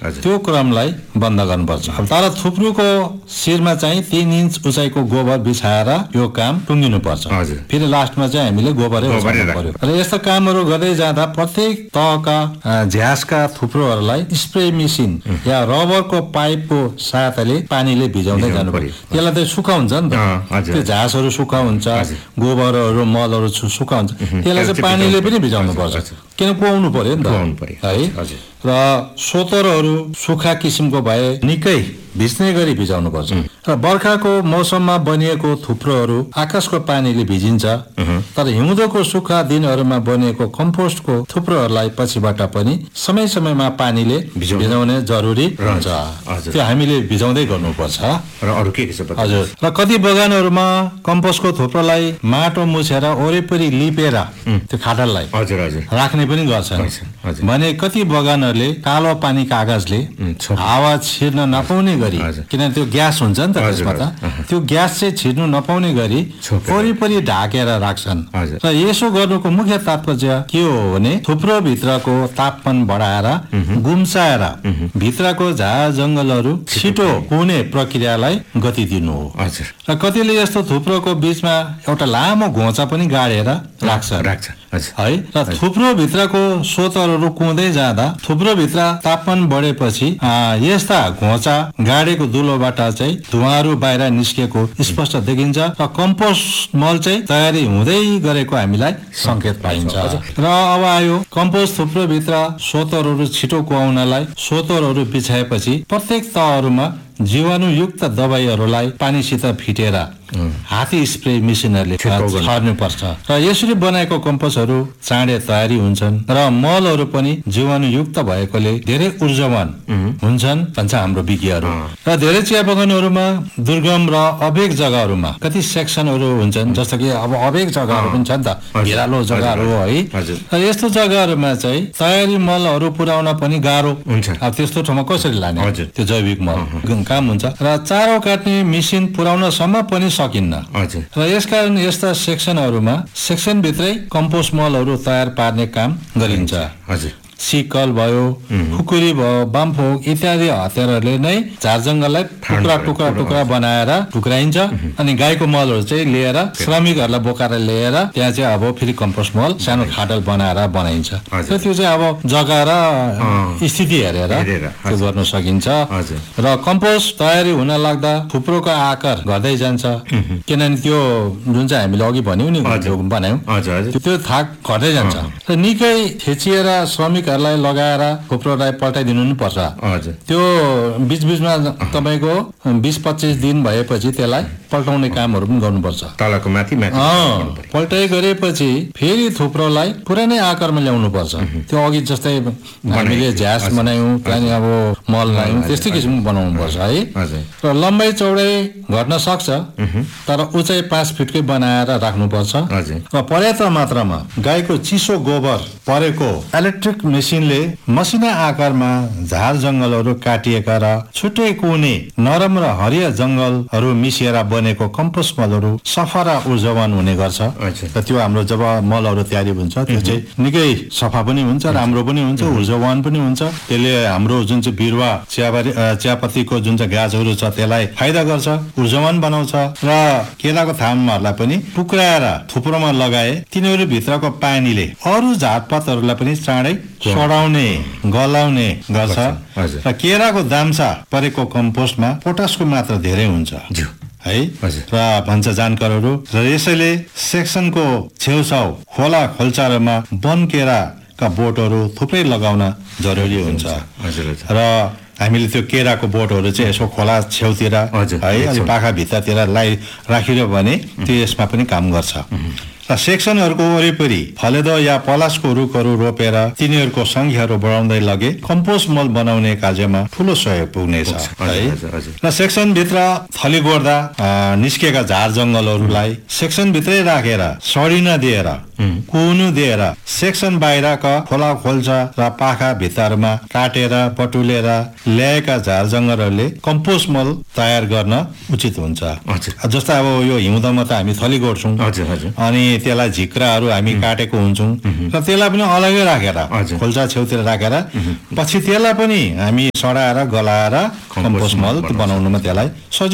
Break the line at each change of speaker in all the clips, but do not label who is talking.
त्यो क्रमलाई बन्द गर्नुपर्छ। तर थुप्रोको शिरमा चाहिँ 3 इन्च उचाइको गोबर बिछाएर यो काम टुङ्गिनुपर्छ। फेरि लास्टमा चाहिँ हामीले गोबरै उचाल्नु पर्यो। र यस्ता कामहरू गर्दै जाँदा प्रत्येक तहका झ्यासका थुप्रोहरूलाई स्प्रे मेसिन या रबरको पाइपको सहायताले पानीले भिजाउँदै जानु पर्यो। त्यसलाई त सुक्खा हुन्छ नि त, त्यो झ्यासहरू सुक्खा हुन्छ, गोबरहरू मलहरू सुक्खा हुन्छ, त्यसलाई चाहिँ पानीले पनि भिजाउनु पर्छ, किन कुहाउनु पर्यो नि त है। र सोतरहरू सुक्खा किसिमको भए निकै भिज्ने गरी भिजाउनु पर्छ। र बर्खाको मौसममा बनिएको थुप्रोहरू आकाशको पानीले भिजिन्छ, तर हिउँदोको सुक्खा दिनहरूमा बनिएको कम्पोस्टको थुप्रोहरूलाई पछिबाट पनि समय समयमा पानीले भिजाउने जरुरी हुन्छ। त्यो हामीले भिजाउँदै गर्नुपर्छ।
र अरू के छ?
हजुर, र कति बगानहरूमा कम्पोस्टको थुप्रोलाई माटो मुछेर वरिपरि लिपेर त्यो खाडललाई राख्ने पनि गर्छन् भने कति बगानहरूले कालो पानी कागजले हावा छिर्न नपाउने गरी, किनभने त्यो ग्यास हुन्छ नि त त्यसमा त, त्यो ग्यास चाहिँ छिर्नु नपाउने गरी वरिपरि ढाकेर राख्छन्। र यसो गर्नुको मुख्य तात्पर्य के हो भने थुप्रो भित्रको तापमान बढाएर गुम्साएर भित्रको झार जङ्गलहरू छिटो हुने प्रक्रियालाई गति दिनु हो। र कतिले यस्तो थुप्रोको बीचमा एउटा लामो घोचा पनि गाडेर राख्छ है। र थुप्रो भित्रको सोतरहरू कुँदै जाँदा थुप्रो भित्र तापमान बढेपछि यस्ता घोचा गाडेको दुलोबाट चाहिँ धुवाहरू बाहिर निस्केको स्पष्ट देखिन्छ र कम्पोस्ट मल चाहिँ तयारी हुँदै गरेको हामीलाई संकेत पाइन्छ। र अब आयो कम्पोस्ट थुप्रो भित्र सोतरहरू छिटो कुहाउनलाई सोतरहरू बिछाएपछि प्रत्येक तहहरूमा जीवाणुयुक्त दबाईहरूलाई पानीसित फिटेर हाती स्प्रे मेसिनहरूले छर्नुपर्छ। र यसरी बनाएको कम्पोस्टहरू चाँडै तयारी हुन्छन् र मलहरू पनि जीवाणुयुक्त भएकोले धेरै ऊर्जावान हुन्छन् भन्छ हाम्रो विज्ञहरू। र धेरै चिया बगानहरूमा दुर्गम र अभेग जग्गाहरूमा कति सेक्सनहरू हुन्छन्, जस्तो कि अब अभेग जग्गाहरू पनि छ नि त, भिरालो जग्गाहरू हो है। र यस्तो जग्गाहरूमा चाहिँ तयारी मलहरू पुर्याउन पनि गाह्रो हुन्छ। अब त्यस्तो ठाउँमा कसरी लाने त्यो जैविक मल काम हुन्छ र चारो काट्ने मेसिन पुर्याउनसम्म पनि सकिन्न। र यसकारण यस्ता सेक्सनहरूमा सेक्सनभित्रै कम्पोस्ट मलहरू तयार पार्ने काम गरिन्छ। सिकल भयो, खुकुरी भयो, बामफोक इत्यादि हतियारहरूले नै झारजङ्गललाई टुक्रा बनाएर टुक्राइन्छ अनि गाईको मलहरू चाहिँ लिएर श्रमिकहरूलाई बोकाएर लिएर त्यहाँ चाहिँ अब फेरि कम्पोस्ट मल सानो खाडल बनाएर बनाइन्छ। र त्यो चाहिँ अब जग्गा र स्थिति हेरेर त्यो गर्न सकिन्छ। र कम्पोस्ट तयारी हुन लाग्दा थुप्रोको आकार घट्दै जान्छ, किनभने त्यो जुन चाहिँ हामीले अघि भन्यौँ नि बनायौँ त्यो थाक घट्दै जान्छ। र निकै थिचिएर श्रमिक लगाएर थुप्रोलाई पल्टाइदिनु नि पर्छ। त्यो बीचबीचमा तपाईँको 20-25 दिन भएपछि त्यसलाई पल्टाउने कामहरू पनि गर्नुपर्छ।
तलको माथि
पल्टाइ गरेपछि फेरि थुप्रोलाई पुरानै आकारमा ल्याउनु पर्छ। त्यो अघि जस्तै हामीले झ्यास बनायौँ, त्यहाँदेखि अब मल लायौँ, त्यस्तै किसिमको बनाउनु पर्छ है। र लम्बाइ चौडाइ घट्न सक्छ, तर उचाइ 5 फिटकै बनाएर राख्नुपर्छ। र पर्याप्त मात्रामा गाईको चिसो गोबर परेको इलेक्ट्रिक मेसिनले मसिना आकारमा झार जङ्गलहरू काटिएका र छुट्टै कुने नरम र हरिया जङ्गलहरू मिसिएर बनेको कम्पोस्ट मलहरू सफा र ऊर्जावान हुने गर्छ। र त्यो हाम्रो जब मलहरू तयारी हुन्छ त्यो चाहिँ निकै सफा पनि हुन्छ, राम्रो पनि हुन्छ, ऊर्जावान पनि हुन्छ। त्यसले हाम्रो जुन चाहिँ बिरुवा चियापत्तीको जुन चाहिँ गाछहरू छ त्यसलाई फाइदा गर्छ, ऊर्जावान बनाउँछ। र केलाको थामहरूलाई पनि टुक्राएर थुप्रोमा लगाए तिनीहरू भित्रको पानीले अरू झारपातहरूलाई पनि चाँडै सडाउने गलाउने गर्छ। र केराको दाम्चा परेको कम्पोस्टमा पोटासको मात्रा धेरै हुन्छ है र भन्छ जानकारहरू। र यसैले सेक्सनको छेउछाउ खोला खोल्चाहरूमा वन केराका बोटहरू थुप्रै लगाउन जरुरी हुन्छ। र हामीले त्यो केराको बोटहरू चाहिँ यसो खोला छेउतिर है पाखा भित्तातिर राखियो भने त्यो यसमा पनि काम गर्छ। र सेक्सनहरूको वरिपरि फलेदो या पलासको रुखहरू रोपेर तिनीहरूको संख्याहरू बढाउँदै लगे कम्पोस्ट मल बनाउने कार्यमा ठूलो सहयोग पुग्नेछ है। र सेक्सनभित्र थली गोड्दा निस्केका झार जङ्गलहरूलाई सेक्सनभित्रै राखेर सडिन दिएर कुहुनु दिएर सेक्सन बाहिरका खोला खोल्चा र पाखा भित्ताहरूमा काटेर पटुलेर ल्याएका झार जङ्गलहरूले कम्पोस्ट मल तयार गर्न उचित हुन्छ। जस्तो अब यो हिउँदमा त हामी थली गोड्छौँ अनि त्यसलाई झिक्राहरू हामी काटेको हुन्छौँ र त्यसलाई पनि अलग्गै राखेर खोल्सा छेउतिर राखेर पछि त्यसलाई पनि हामी सडाएर गलाएर कम्पोस्ट मल बनाउनुमा त्यसलाई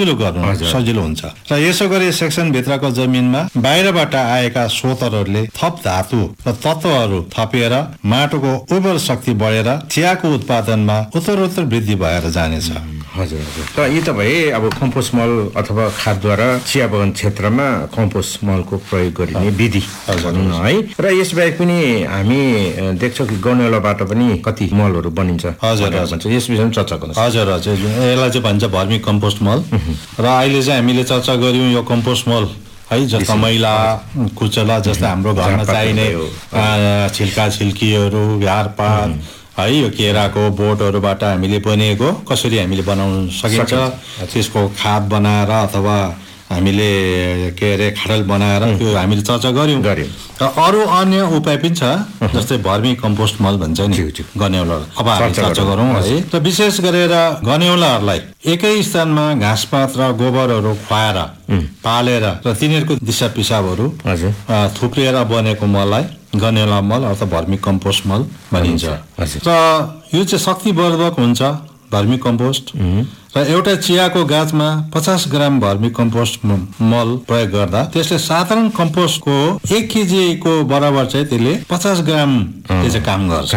सजिलो हुन्छ र यसो गरी सेक्सनभित्रको जमिनमा बाहिरबाट आएका स्रोतहरूले थप धातु र तत्त्वहरू थपिएर माटोको उर्वर शक्ति बढेर चियाको उत्पादनमा उत्तरोत्तर वृद्धि भएर जानेछ।
हजुर हजुर। त यी त भए अब कम्पोस्ट मल अथवा खादद्वारा चिया बगान क्षेत्रमा कम्पोस्ट मलको प्रयोग गरिने विधि है। र यसबाहेक पनि हामी देख्छौँ कि गनेउलाबाट पनि कति मलहरू बनिन्छ।
हजुर
भन्छ यस विषयमा चर्चा गर्नुहोस्।
हजुर हजुर। यसलाई चाहिँ भन्छ भर्मी कम्पोस्ट मल र अहिले चाहिँ हामीले चर्चा गऱ्यौँ यो कम्पोस्ट मल है जस्तो मैला कुचला जस्तो हाम्रो घरमा चाहिने छिल्का छिल्कीहरू झारपात है यो केराको बोटहरूबाट हामीले बनिएको कसरी हामीले बनाउन सकिन्छ त्यसको खाद बनाएर अथवा हामीले के अरे खाडल बनाएर त्यो हामीले चर्चा गऱ्यौँ र अरू अन्य उपाय पनि छ जस्तै भर्मी कम्पोस्ट मल भन्छ नि गनेउला। अब हामी चर्चा गरौँ है। र विशेष गरेर गनेउलाहरूलाई एकै स्थानमा घाँसपात र गोबरहरू खुवाएर पालेर र तिनीहरूको दिशा पिसाबहरू थुप्रिएर बनेको मललाई गनेउला मल अथवा भर्मी कम्पोस्ट मल भनिन्छ। र यो चाहिँ शक्तिवर्धक हुन्छ भर्मी कम्पोस्ट र एउटा चियाको गाछमा 50 ग्राम भर्मी कम्पोस्ट मल प्रयोग गर्दा त्यसले साधारण कम्पोस्टको 1 केजीको बराबर चाहिँ त्यसले 50 ग्राम चाहिँ काम गर्छ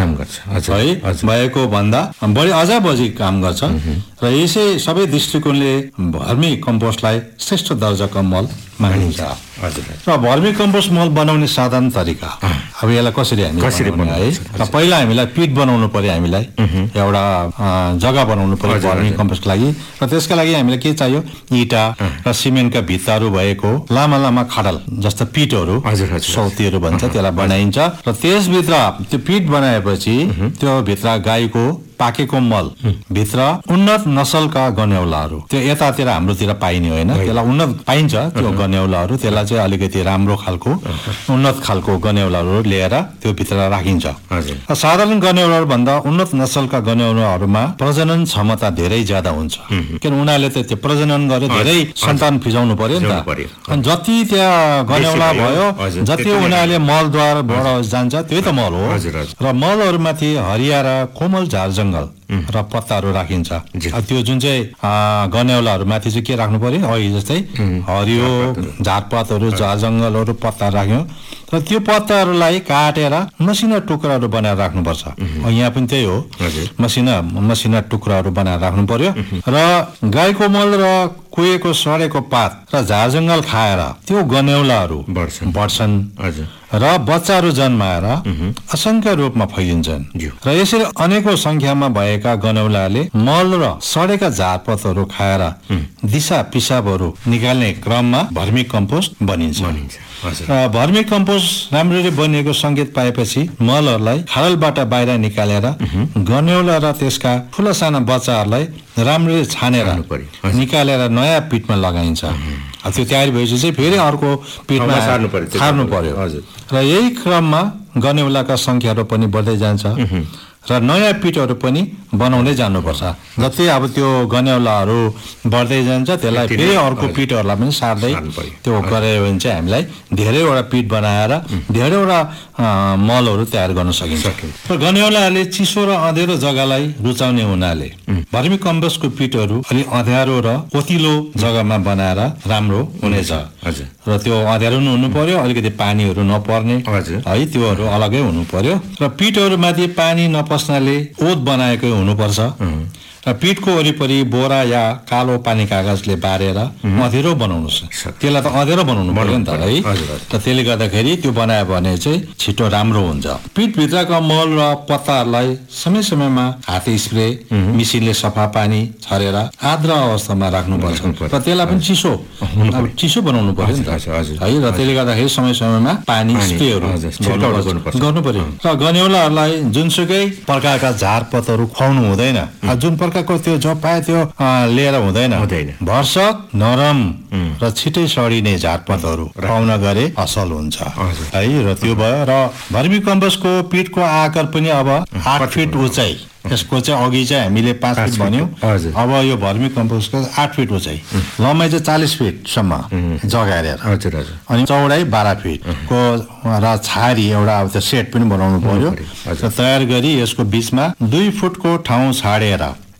है भएको भन्दा बढी अझ बढी काम गर्छ। र यसै सबै दृष्टिकोणले भर्मी कम्पोस्टलाई श्रेष्ठ दर्जाको मल मानिन्छ। र भर्मी कम्पोस्ट मल बनाउने साधारण तरिका अब यसलाई कसरी बनाउने है। र पहिला हामीलाई पिट बनाउनु पर्यो, हामीलाई एउटा जग्गा बनाउनु पर्यो भर्मी कम्पोस्टको लागि। र त्यसका लागि हामीलाई के चाहियो इटा र सिमेन्टका भित्ताहरू भएको लामा लामा खाडल जस्तो पिटहरू सौतीहरू भन्छ त्यसलाई बनाइन्छ। र त्यसभित्र त्यो पिट बनाएपछि त्यो भित्र गाईको पाकेको मल भित्र उन्नत नसलका गनेउलाहरू त्यो यतातिर हाम्रोतिर पाइने होइन, त्यसलाई उन्नत पाइन्छ त्यो गनेउलाहरू, त्यसलाई चाहिँ अलिकति राम्रो खालको उन्नत खालको गनेउलाहरू लिएर त्यो भित्र राखिन्छ। साधारण गनेउलाहरू भन्दा उन्नत नसलका गनेउलाहरूमा प्रजनन क्षमता धेरै ज्यादा हुन्छ किन उनीहरूले त त्यो प्रजनन गरेर धेरै सन्तान फिजाउनु पर्यो नि त। अनि जति त्यहाँ गनेउला भयो जति उनीहरूले मलद्वाराबाट जान्छ त्यही त मल हो। र मलहरूमाथि हरिया र कोमल झारजङ्गल र पत्ताहरू राखिन्छ। त्यो जुन चाहिँ गनेउलाहरूमाथि चाहिँ के राख्नु पर्यो अहिले जस्तै हरियो झारपातहरू झारजङ्गलहरू पत्ता राख्यो र त्यो पत्ताहरूलाई काटेर मसिना टुक्राहरू बनाएर राख्नुपर्छ। यहाँ पनि त्यही हो, मसिना टुक्राहरू बनाएर राख्नु पर्यो। र गाईको मल र कुहेको सडेको पात र झारजङ्गल खाएर त्यो गनेउलाहरू बढ्छन् र बच्चाहरू जन्माएर असंख्य रूपमा फैलिन्छन्। र यसरी अनेकौं संख्यामा भएका गनेउलाले मल र सडेका झारपातहरू खाएर दिशा पिसाबहरू निकाल्ने क्रममा भर्मी कम्पोस्ट बनिन्छ। भर्मी कम्पोस्ट राम्ररी बनिएको संकेत पाएपछि मलहरूलाई खाडलबाट बाहिर निकालेर गनेउला र त्यसका ठुला साना बच्चाहरूलाई राम्ररी छानेर निकालेर नयाँ पिटमा लगाइन्छ। त्यो तयारी भएपछि चाहिँ फेरि अर्को पिटमा छार्नु पर्यो। र यही क्रममा गनेउलाका संख्याहरू पनि बढ्दै जान्छ र नयाँ पिटहरू पनि बनाउँदै जानुपर्छ। जति अब त्यो गनेउलाहरू बढ्दै जान्छ त्यसलाई फेरि अर्को पिटहरूलाई पनि सार्दै त्यो गरे भने चाहिँ हामीलाई धेरैवटा पिट बनाएर धेरैवटा मलहरू तयार गर्न सकिन्छ। र गनेउलाहरूले चिसो र अँधेरो जग्गालाई रुचाउने हुनाले भर्मी कम्पोस्टको पिटहरू अलि अँध्यारो र ओतिलो जग्गामा बनाएर राम्रो हुनेछ। र त्यो अँध्यारो पनि हुनु पर्यो, अलिकति पानीहरू नपर्ने है त्योहरू अलगै हुनु पर्यो। र पिटहरूमाथि पानी नपस्नाले ओत बनाएकै हुनुपर्छ। र पिटको वरिपरि बोरा या कालो पानी कागजले बारेर अँधेरो बनाउनुहोस्। त्यसलाई त अँधेरो बनाउनु पर्यो नि त है। र त्यसले गर्दाखेरि त्यो बनायो भने चाहिँ छिटो राम्रो हुन्छ। पिटभित्रका मल र पत्ताहरूलाई समय समयमा हाते स्प्रे मिसिनले सफा पानी छरेर आर्द्र अवस्थामा राख्नुपर्छ। र त्यसलाई पनि चिसो बनाउनु पर्यो नि त है। र त्यसले गर्दाखेरि समय समयमा पानी स्प्रेहरू गर्नु पर्यो। र गनेउलाहरूलाई जुनसुकै प्रकारका झारपातहरू खुवाउनु हुँदैन। जुन अर्काको त्यो जो पाए त्यो लिएर हुँदैन। भरसक नरम र छिटै सडिने झारपातहरू पाउन गरे असल हुन्छ है। र त्यो भयो र भर्मी कम्पोस्टको पिटको आकार पनि अब 8 फिट उचाइ। यसको चाहिँ अघि चाहिँ हामीले 5 फिट भन्यौं, अब यो भर्मी कम्पोस्टको 8 फिट उचाइ, लम्बाइ चाहिँ 40 फिटसम्म जगाएर, अनि चौडाइ 12 फिटको र छारी एउटा अब त्यो सेट पनि बनाउनु पर्यो। तयार गरी यसको बीचमा 2 फुटको ठाउँ छाडेर